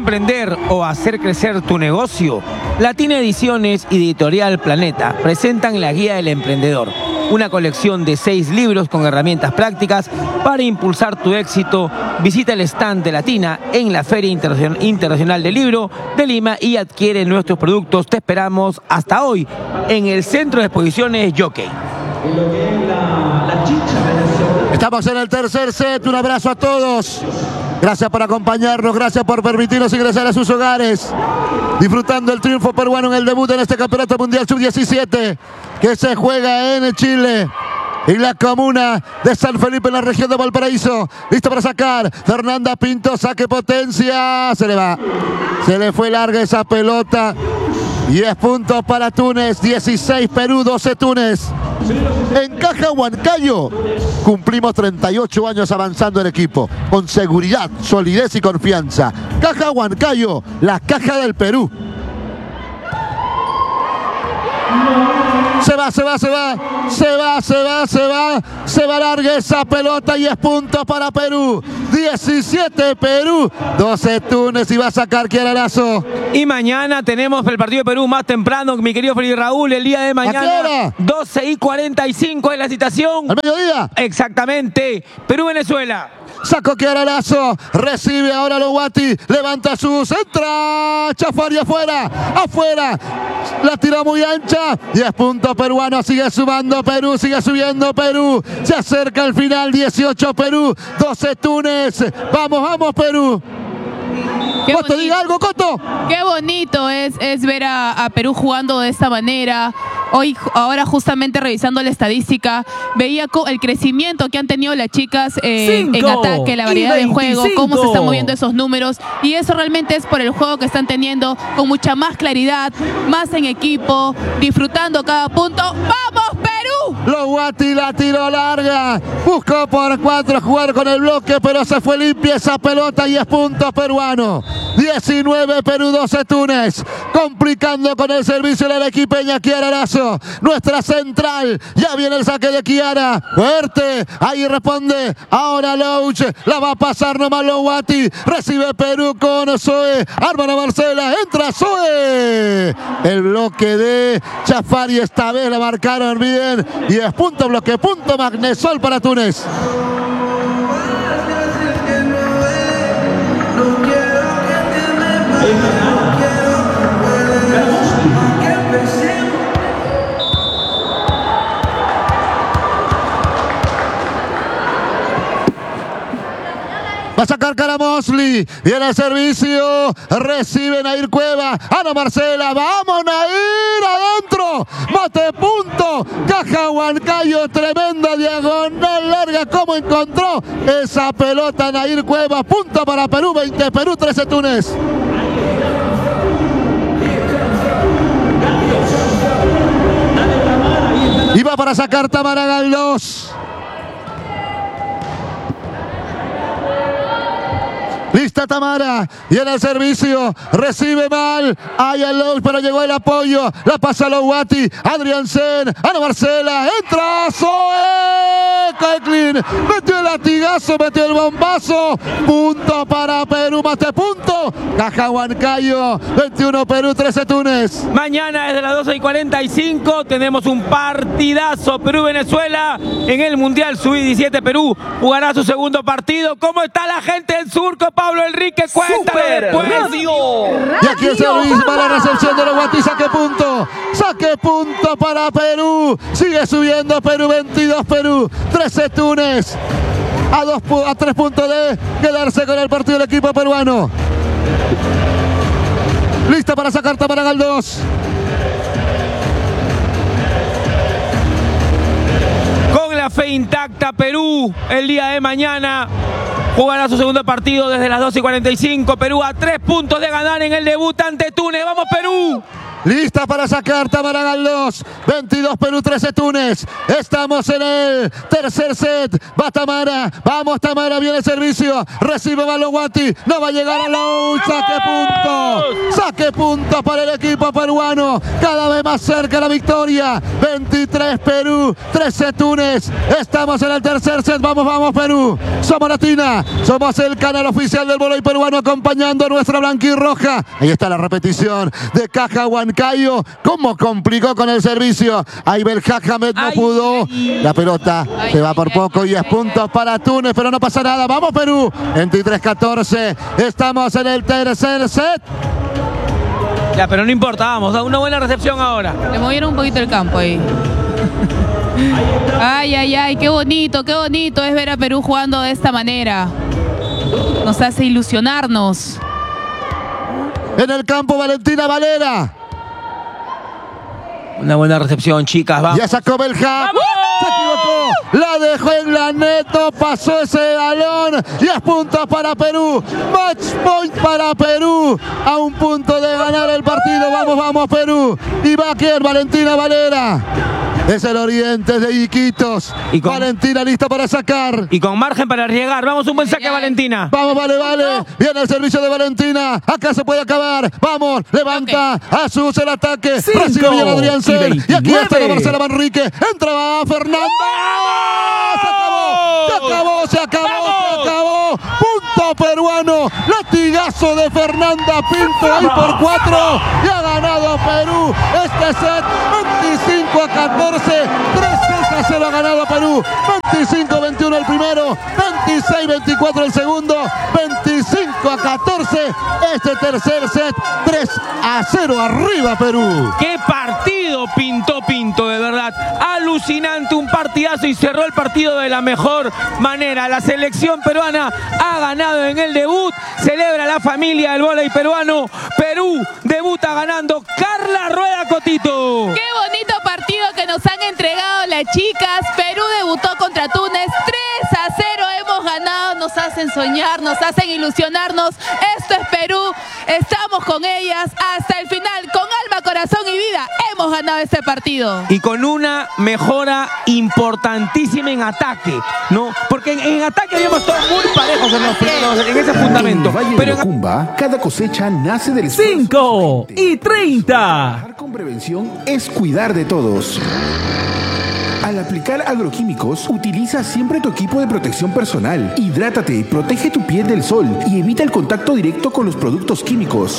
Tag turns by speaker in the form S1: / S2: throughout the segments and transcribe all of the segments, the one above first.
S1: emprender o hacer crecer tu negocio? Latina Ediciones y Editorial Planeta presentan la Guía del Emprendedor, una colección de 6 libros con herramientas prácticas para impulsar tu éxito. Visita el stand de Latina en la Feria Internacional del Libro de Lima y adquiere nuestros productos. Te esperamos hasta hoy en el Centro de Exposiciones Jockey.
S2: Estamos en el tercer set. Un abrazo a todos. Gracias por acompañarnos, gracias por permitirnos ingresar a sus hogares, disfrutando el triunfo peruano en el debut en este Campeonato Mundial Sub-17 que se juega en Chile, en la comuna de San Felipe, en la región de Valparaíso. Listo para sacar. Fernanda Pinto, saque potencia. Se le va. Se le fue larga esa pelota. 10 puntos para Túnez, 16 Perú, 12 Túnez. En Caja Huancayo cumplimos 38 años avanzando en equipo, con seguridad, solidez y confianza. Caja Huancayo, la caja del Perú. Se va larga esa pelota. 10 puntos para Perú, 17 Perú, 12 Túnez, y va a sacar Kiara Lazo.
S1: Y mañana tenemos el partido de Perú más temprano, mi querido Felipe Raúl, el día de mañana. 12:45 es la citación.
S2: ¿Al mediodía?
S1: Exactamente. Perú-Venezuela.
S2: Sacó Kiara Lazo, recibe ahora Lowati, levanta su centra, Chafari afuera, la tiró muy ancha. 10 puntos peruanos, sigue sumando Perú, sigue subiendo Perú, se acerca al final. 18 Perú, 12 Túnez. Vamos Perú. Coto, diga algo, Coto.
S3: Qué bonito es ver a Perú jugando de esta manera. Ahora justamente revisando la estadística, veía el crecimiento que han tenido las chicas en ataque, la variedad de juego, cómo se están moviendo esos números, y eso realmente es por el juego que están teniendo, con mucha más claridad, más en equipo, disfrutando cada punto. ¡Vamos, Perú!
S2: Lowati la tiró larga, buscó por 4 jugar con el bloque, pero se fue limpia esa pelota. 10 puntos peruanos, 19 Perú, 12 Túnez, complicando con el servicio de la equipeña Kiara Lazo. Nuestra central, ya viene el saque de Kiara, fuerte, ahí responde, ahora Louch, la va a pasar nomás Lowati, recibe Perú con Zoe, Armana Marcela, entra Zoe, el bloque de Chafari esta vez la marcaron bien. 10 puntos, bloque, punto Magnesol para Túnez. Va a sacar Caramosli, viene el servicio, recibe Nair Cueva, Ana Marcela, vamos Nair, adentro, mate punto, Caja Huancayo, tremenda diagonal larga, como encontró esa pelota Nair Cueva. Punto para Perú, 20 Perú, 13 Túnez. Y va para sacar Tamara Galdós. Lista Tamara, y en el servicio, recibe mal, hay el Louch, pero llegó el apoyo, la pasa Lowati, Adrián Sen, Ana Marcela, entra Zoe, Caitlin, metió el latigazo, metió el bombazo. Punto para Perú, mate punto, Caja Huancayo, 21 Perú, 13 Túnez.
S1: Mañana desde las 12:45 tenemos un partidazo Perú-Venezuela en el Mundial Sub-17. Perú jugará su segundo partido. ¿Cómo está la gente del surco, Pablo Enrique? Cuéntame después.
S2: Y aquí es Luis para la recepción de Lowati, saque punto para Perú, sigue subiendo Perú, 22 Perú, 13 Túnez, a 3 puntos de quedarse con el partido del equipo peruano. Lista para sacar Tamara Galdós.
S1: Con la fe intacta, Perú el día de mañana jugará su segundo partido desde las 12:45. Perú a 3 puntos de ganar en el debut ante Túnez. ¡Vamos, Perú!
S2: Lista para sacar Tamara Galdós. 22 Perú, 13 Túnez. Estamos en el tercer set. Va Tamara. Vamos Tamara, viene el servicio. Recibe Baloguati. No va a llegar a Low. Saque punto. Saque punto para el equipo peruano. Cada vez más cerca la victoria. 23 Perú, 13 Túnez. Estamos en el tercer set. Vamos, vamos Perú. Somos Latina. Somos el canal oficial del vóley peruano acompañando a nuestra blanquirroja. Ahí está la repetición de Caja Huancayo. Cómo complicó con el servicio. Ahí Belhajamed no pudo. La pelota se va por poco y es puntos para Túnez, pero no pasa nada. Vamos Perú. 23-14. Estamos en el tercer set.
S1: Ya, pero no importa, vamos, a una buena recepción ahora.
S3: Le movieron un poquito el campo ahí. Ay, ay, ay, qué bonito es ver a Perú jugando de esta manera. Nos hace ilusionarnos.
S2: En el campo Valentina Valera.
S1: Una buena recepción, chicas, vamos.
S2: Ya sacó Belja. Se equivocó. La dejó en la neto. Pasó ese balón. Y es punto para Perú. Match point para Perú. A un punto de ganar el partido. Vamos, vamos Perú. Y va aquí Valentina Valera. Es el Oriente de Iquitos. Valentina lista para sacar.
S1: Y con margen para arriesgar. Vamos, un buen saque, Valentina.
S2: Vamos, vale, vale. Viene el servicio de Valentina. Acá se puede acabar. Vamos, levanta. Asusa el ataque. Recibe bien Adrián Cel. Y aquí está la Marcela Manrique. Entra Fernanda. Se acabó. Se acabó, se acabó, se acabó. Punto peruano. Latigazo de Fernanda Pinto. Ahí por 4. Y ha ganado Perú este set. 25-14. 3-0 ha ganado Perú. 25-21 el primero. 26-24 el segundo. 25-14 este tercer set. 3-0 arriba Perú.
S1: ¡Qué partido pintó Pinto, de verdad! Alucinante, un partidazo y cerró el partido de la mejor manera. La selección peruana ha ganado en el debut. Celebra la familia del vóley peruano. Perú debuta ganando. Carla Rueda Cotito.
S3: ¡Qué bonito partido que nos han entregado las chicas! Perú debutó contra Túnez. 3-0 hemos ganado. Nos hacen soñar, nos hacen ilusionarnos. Esto es Perú. Estamos con ellas hasta el final. Con alma, corazón y vida hemos ganado este partido.
S1: Y con una mejora importantísima en ataque, ¿no? Porque en ataque habíamos estado muy parejos en ese fundamento.
S4: En el Valle de Locumba, cada cosecha nace del
S5: 5 y 30.
S4: Trabajar con prevención es cuidar de todos. Al aplicar agroquímicos, utiliza siempre tu equipo de protección personal. Hidrátate, protege tu piel del sol y evita el contacto directo con los productos químicos.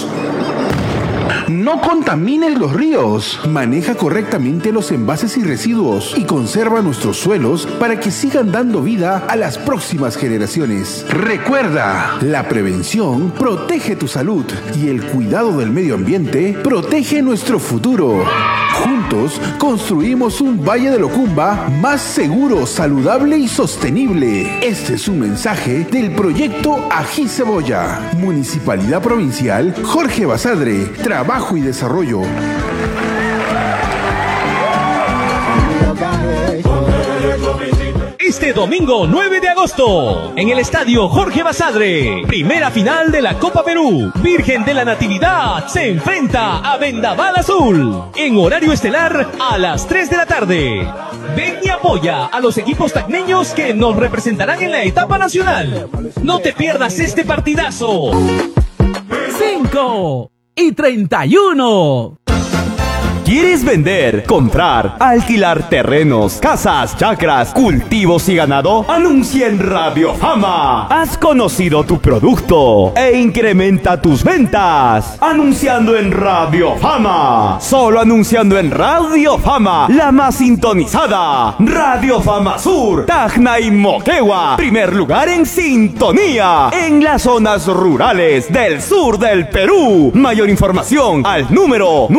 S4: No contamines los ríos. Maneja correctamente los envases y residuos y conserva nuestros suelos para que sigan dando vida a las próximas generaciones. Recuerda, la prevención protege tu salud y el cuidado del medio ambiente protege nuestro futuro. Juntos construimos un Valle de Locumba más seguro, saludable y sostenible. Este es un mensaje del proyecto Ají Cebolla. Municipalidad Provincial Jorge Basadre. Trabajo y desarrollo.
S5: Este domingo 9 de agosto, en el estadio Jorge Basadre, primera final de la Copa Perú. Virgen de la Natividad se enfrenta a Vendaval Azul, en horario estelar a las 3 de la tarde. Ven y apoya a los equipos tacneños que nos representarán en la etapa nacional. No te pierdas este partidazo.
S6: 5 y 31.
S7: ¿Quieres vender, comprar, alquilar terrenos, casas, chacras, cultivos y ganado? Anuncia en Radio Fama. Has conocido tu producto e incrementa tus ventas. Anunciando en Radio Fama. Solo anunciando en Radio Fama, la más sintonizada. Radio Fama Sur, Tacna y Moquegua. Primer lugar en sintonía en las zonas rurales del sur del Perú. Mayor información al número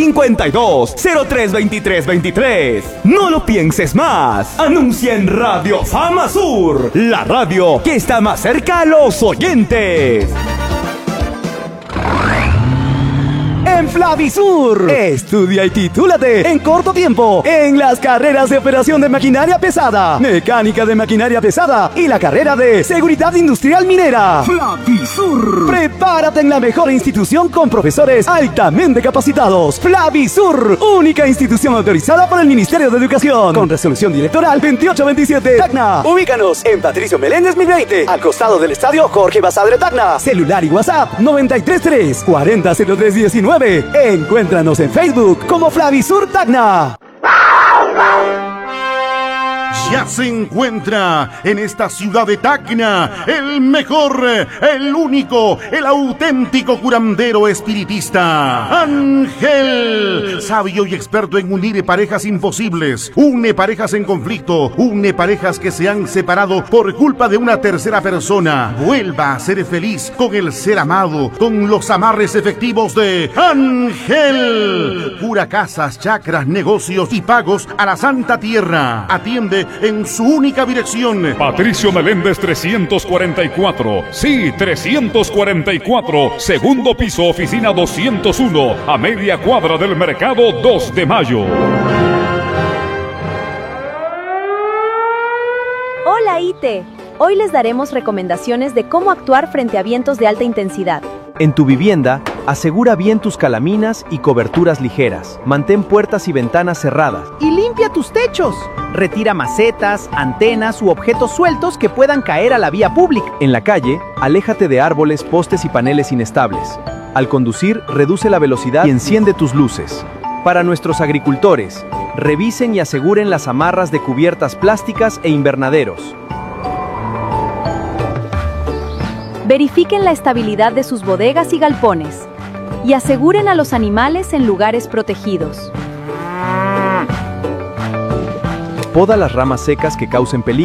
S7: 952-032323. No lo pienses más. Anuncia en Radio Fama Sur, la radio que está más cerca a los oyentes. en Flavisur. Estudia y titúlate en corto tiempo en las carreras de operación de maquinaria pesada, mecánica de maquinaria pesada y la carrera de seguridad industrial minera. Flavisur. Prepárate en la mejor institución con profesores altamente capacitados. Flavisur, única institución autorizada por el Ministerio de Educación, con resolución directoral 2827. Tacna. Ubícanos en Patricio Meléndez 1020, al costado del estadio Jorge Basadre Tacna. Celular y WhatsApp 933 400319. Encuéntranos en Facebook como Flavisur Tacna.
S8: Ya se encuentra en esta ciudad de Tacna el mejor, el único, el auténtico curandero espiritista, Ángel, sabio y experto en unir parejas imposibles, une parejas en conflicto, une parejas que se han separado por culpa de una tercera persona. Vuelva a ser feliz con el ser amado, con los amarres efectivos de Ángel. Cura casas, chakras, negocios y pagos a la Santa Tierra. Atiende en su única dirección.
S9: Patricio Meléndez 344. Sí, 344. Segundo piso, oficina 201. A media cuadra del mercado 2 de mayo.
S10: Hola ITE. Hoy les daremos recomendaciones de cómo actuar frente a vientos de alta intensidad.
S11: En tu vivienda, asegura bien tus calaminas y coberturas ligeras. Mantén puertas y ventanas cerradas.
S12: Y limpia tus techos. Retira macetas, antenas u objetos sueltos que puedan caer a la vía pública.
S11: En la calle, aléjate de árboles, postes y paneles inestables. Al conducir, reduce la velocidad y enciende tus luces. Para nuestros agricultores, revisen y aseguren las amarras de cubiertas plásticas e invernaderos.
S10: Verifiquen la estabilidad de sus bodegas y galpones y aseguren a los animales en lugares protegidos.
S11: Poda las ramas secas que causen peligro.